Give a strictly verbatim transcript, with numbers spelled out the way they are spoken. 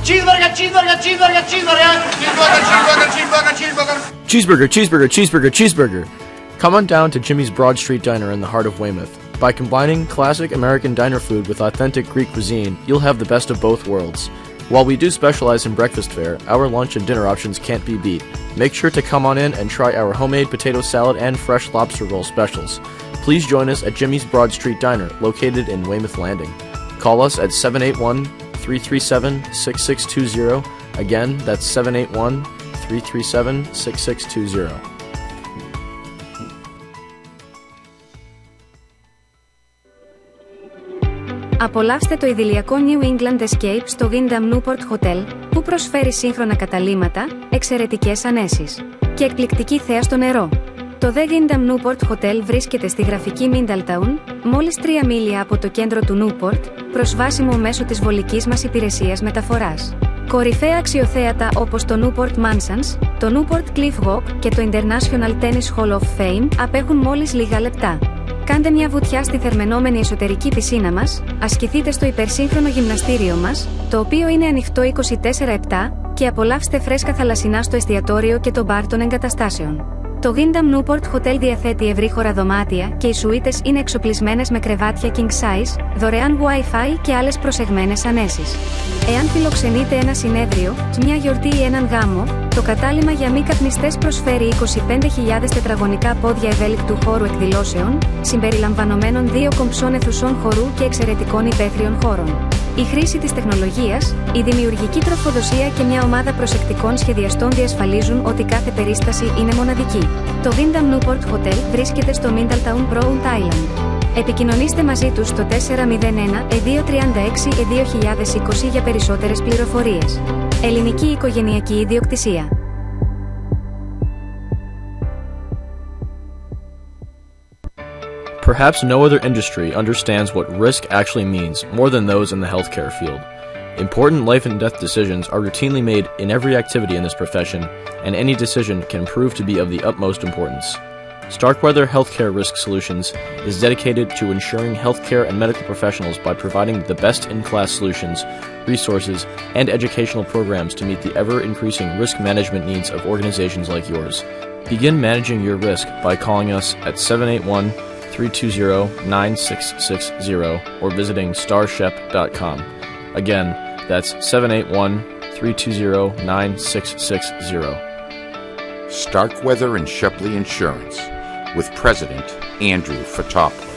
Cheeseburger, cheeseburger, cheeseburger, cheeseburger. Cheeseburger, cheeseburger, cheeseburger, cheeseburger. Cheeseburger, cheeseburger, cheeseburger, cheeseburger. Come on down to Jimmy's Broad Street Diner in the heart of Weymouth. By combining classic American diner food with authentic Greek cuisine, you'll have the best of both worlds. While we do specialize in breakfast fare, our lunch and dinner options can't be beat. Make sure to come on in and try our homemade potato salad and fresh lobster roll specials. Please join us at Jimmy's Broad Street Diner, located in Weymouth Landing. Call us at seven eight one, three three seven, six six two zero. Again, that's seven eight one, three three seven, six six two zero. Απολαύστε το ιδηλιακό New England Escape στο Wyndham Newport Hotel, που προσφέρει σύγχρονα καταλύματα, εξαιρετικές ανέσεις και εκπληκτική θέα στο νερό. Το The Wyndham Newport Hotel βρίσκεται στη γραφική Middletown, μόλις τρία μίλια από το κέντρο του Newport, προσβάσιμο μέσω της βολικής μας υπηρεσίας μεταφοράς. Κορυφαία αξιοθέατα όπως το Newport Mansions, το Newport Cliff Walk και το International Tennis Hall of Fame απέχουν μόλις λίγα λεπτά. Κάντε μια βουτιά στη θερμαινόμενη εσωτερική πισίνα μας, ασκηθείτε στο υπερσύγχρονο γυμναστήριο μας, το οποίο είναι ανοιχτό είκοσι τέσσερα επτά, και απολαύστε φρέσκα θαλασσινά στο εστιατόριο και το μπαρ των εγκαταστάσεων. Το Wyndham Newport Hotel διαθέτει ευρύχωρα δωμάτια και οι σουίτες είναι εξοπλισμένες με κρεβάτια king size, δωρεάν Wi-Fi και άλλες προσεγμένες ανέσεις. Εάν φιλοξενείτε ένα συνέδριο, μια γιορτή ή έναν γάμο, το κατάλημα για μη καπνιστές προσφέρει είκοσι πέντε χιλιάδες τετραγωνικά πόδια ευέλικτου χώρου εκδηλώσεων, συμπεριλαμβανομένων δύο κομψών αιθουσών χορού και εξαιρετικών υπαίθριων χώρων. Η χρήση της τεχνολογίας, η δημιουργική τροφοδοσία και μια ομάδα προσεκτικών σχεδιαστών διασφαλίζουν ότι κάθε περίσταση είναι μοναδική. Το Wyndham Newport Hotel βρίσκεται στο Middletown, Rhode Island. Επικοινωνήστε μαζί τους στο τέσσερα μηδέν ένα δύο τρία έξι δύο χιλιάδες είκοσι για περισσότερες πληροφορίες. Ελληνική οικογενειακή ιδιοκτησία. Perhaps no other industry understands what risk actually means more than those in the healthcare field. Important life and death decisions are routinely made in every activity in this profession, and any decision can prove to be of the utmost importance. Starkweather Healthcare Risk Solutions is dedicated to ensuring healthcare and medical professionals by providing the best-in-class solutions, resources, and educational programs to meet the ever-increasing risk management needs of organizations like yours. Begin managing your risk by calling us at seven eight one, three two zero, nine six six zero or visiting starshep dot com. Again, that's seven eight one, three two zero, nine six six zero. Starkweather and Shepley Insurance, with President Andrew Fotopoulos.